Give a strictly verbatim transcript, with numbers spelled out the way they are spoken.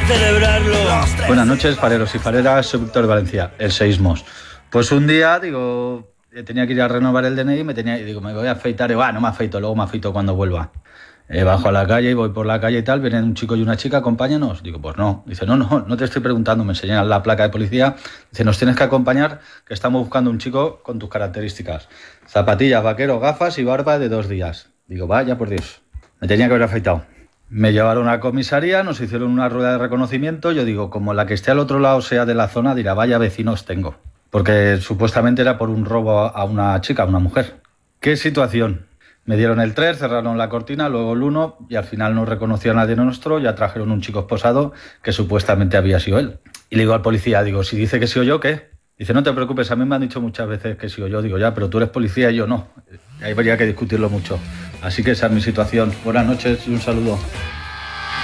celebrarlo. Buenas noches, fareros y fareras, soy Víctor de Valencia, el Seísmos. Pues un día, digo, tenía que ir a renovar el D N I y me tenía, y digo, me voy a afeitar, y va, no me afeito, luego me afeito cuando vuelva. Eh, bajo a la calle y voy por la calle y tal, vienen un chico y una chica, acompáñanos. Digo, pues no. Dice, no, no, no te estoy preguntando, me enseñan la placa de policía. Dice, nos tienes que acompañar, que estamos buscando un chico con tus características. Zapatillas, vaquero, gafas y barba de dos días. Digo, vaya por Dios, me tenía que haber afeitado. Me llevaron a la comisaría, nos hicieron una rueda de reconocimiento. Yo digo, como la que esté al otro lado sea de la zona, dirá, vaya vecinos tengo. Porque supuestamente era por un robo a una chica, a una mujer. ¿Qué situación? Me dieron el tres, cerraron la cortina, luego el uno y al final no reconoció a nadie nuestro. Ya trajeron un chico esposado que supuestamente había sido él. Y le digo al policía, digo, si dice que he sido yo, ¿qué? Dice, no te preocupes, a mí me han dicho muchas veces que he sido yo. Digo, ya, pero tú eres policía y yo no. Ahí habría que discutirlo mucho. Así que esa es mi situación. Buenas noches y un saludo.